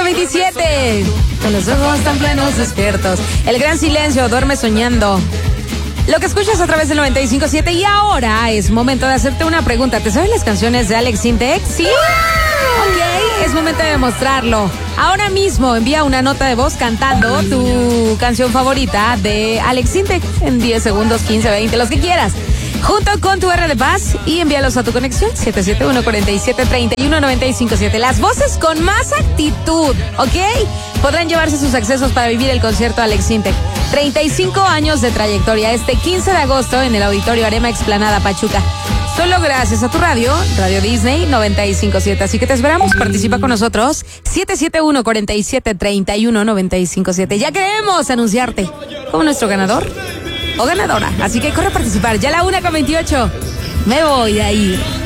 127. Con los ojos tan plenos despiertos. El gran silencio, duerme soñando. Lo que escuchas a través del 95.7 y ahora es momento de hacerte una pregunta. ¿Te sabes las canciones de Alex Intec? ¿Sí? Ok, es momento de demostrarlo. Ahora mismo envía una nota de voz cantando tu canción favorita de Alex Intec en 10 segundos, 15, 20, los que quieras. Junto con tu R de paz y envíalos a tu conexión 771-47-31-957. Las voces con más actitud, ¿ok? Podrán llevarse sus accesos para vivir el concierto Alex Intec. 35 años de trayectoria este 15 de agosto en el Auditorio Arema Explanada Pachuca. Solo gracias a tu radio, Radio Disney 95.7. Así que te esperamos, participa con nosotros 771-47-31-957. Ya queremos anunciarte como nuestro ganador o ganadora. Así que corre a participar. Ya la 1:28. Me voy a ir.